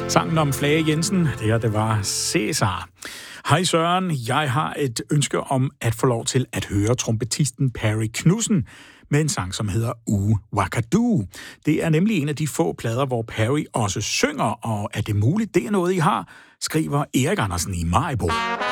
Sangen om Flage Jensen, det her, det var Cæsar. Hej Søren, jeg har et ønske om at få lov til at høre trompetisten Perry Knudsen med en sang, som hedder Wakadoo. Det er nemlig en af de få plader, hvor Perry også synger, og er det muligt, det er noget, I har, skriver Erik Andersen i Maribo.